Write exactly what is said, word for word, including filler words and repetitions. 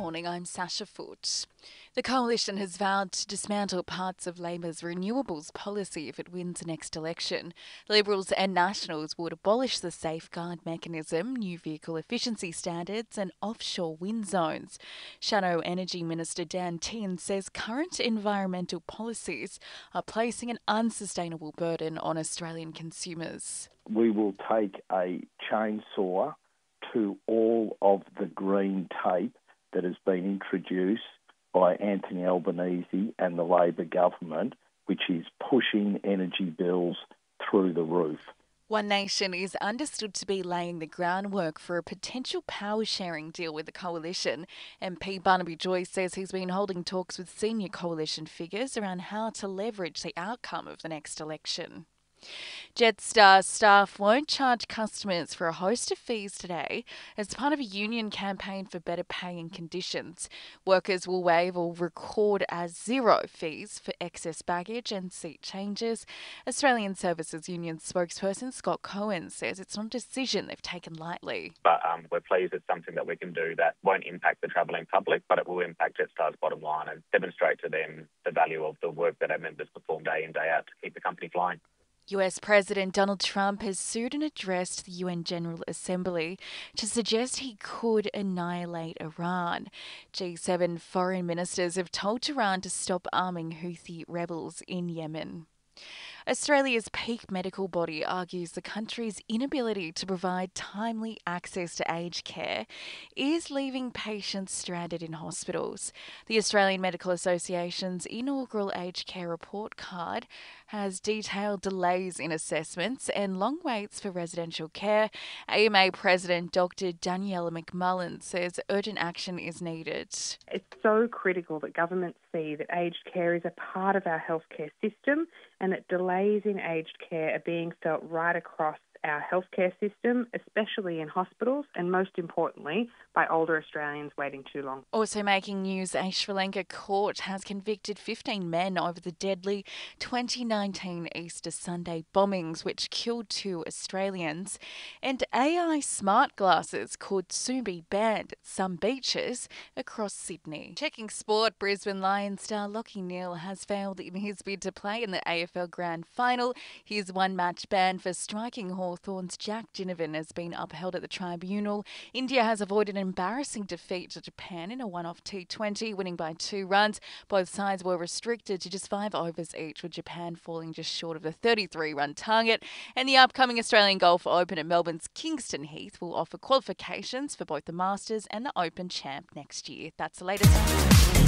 morning, I'm Sasha Foote. The Coalition has vowed to dismantle parts of Labor's renewables policy if it wins the next election. Liberals and Nationals would abolish the safeguard mechanism, new vehicle efficiency standards and offshore wind zones. Shadow Energy Minister Dan Tehan says current environmental policies are placing an unsustainable burden on Australian consumers. We will take a chainsaw to all of the green tape that has been introduced by Anthony Albanese and the Labor government, which is pushing energy bills through the roof. One Nation is understood to be laying the groundwork for a potential power-sharing deal with the Coalition. M P Barnaby Joyce says he's been holding talks with senior Coalition figures around how to leverage the outcome of the next election. Jetstar staff won't charge customers for a host of fees today as part of a union campaign for better pay and conditions. Workers will waive or record as zero fees for excess baggage and seat changes. Australian Services Union spokesperson Scott Cohen says it's not a decision they've taken lightly. But um, we're pleased it's something that we can do that won't impact the travelling public, but it will impact Jetstar's bottom line and demonstrate to them the value of the work that our members perform day in, day out to keep the company flying. U S President Donald Trump has sued and addressed the U N General Assembly to suggest he could annihilate Iran. G seven foreign ministers have told Iran to stop arming Houthi rebels in Yemen. Australia's peak medical body argues the country's inability to provide timely access to aged care is leaving patients stranded in hospitals. The Australian Medical Association's inaugural aged care report card has detailed delays in assessments and long waits for residential care. A M A President Doctor Daniela McMullen says urgent action is needed. It's so critical that governments see that aged care is a part of our healthcare system and that delays in aged care are being felt right across our healthcare system, especially in hospitals, and most importantly, by older Australians waiting too long. Also making news, a Sri Lanka court has convicted fifteen men over the deadly twenty nineteen Easter Sunday bombings, which killed two Australians. And A I smart glasses could soon be banned at some beaches across Sydney. Checking sport, Brisbane Lions star Lachie Neale has failed in his bid to play in the A F L Grand Final. His one-match ban for striking Hawthorn's Jack Ginnivan has been upheld at the tribunal. India has avoided an embarrassing defeat to Japan in a one-off T twenty, winning by two runs. Both sides were restricted to just five overs each, with Japan falling just short of the thirty-three run target. And the upcoming Australian Golf Open at Melbourne's Kingston Heath will offer qualifications for both the Masters and the Open Champ next year. That's the latest.